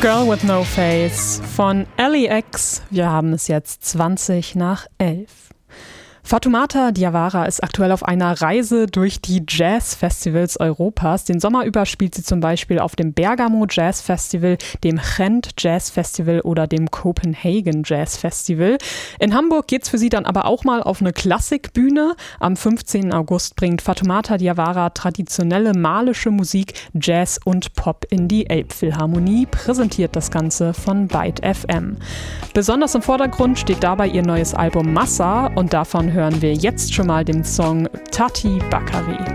Girl with No Face von LEX. Wir haben es jetzt 11:20. Fatoumata Diawara ist aktuell auf einer Reise durch die Jazz-Festivals Europas. Den Sommer über spielt sie zum Beispiel auf dem Bergamo Jazz Festival, dem Gent Jazz Festival oder dem Copenhagen Jazz Festival. In Hamburg geht's für sie dann aber auch mal auf eine Klassikbühne. Am 15. August bringt Fatoumata Diawara traditionelle malische Musik, Jazz und Pop in die Elbphilharmonie, präsentiert das Ganze von Byte FM. Besonders im Vordergrund steht dabei ihr neues Album Massa und davon hören wir jetzt schon mal den Song Tati Bakari.